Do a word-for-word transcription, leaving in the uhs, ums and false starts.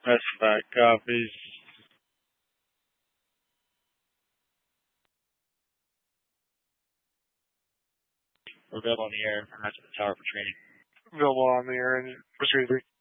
That's fact. Copies. Available on the air. I'm not to the tower for training. Available on the air and for three three.